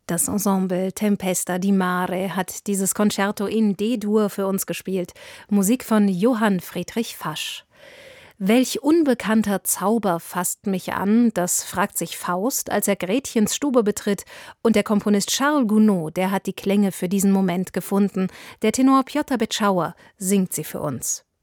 Das Ensemble Tempesta di Mare hat dieses Concerto in D-Dur für uns gespielt. Musik von Johann Friedrich Fasch. Welch unbekannter Zauber fasst mich an, das fragt sich Faust, als er Gretchens Stube betritt. Und der Komponist Charles Gounod, der hat die Klänge für diesen Moment gefunden. Der Tenor Piotr Beczauer singt sie für uns.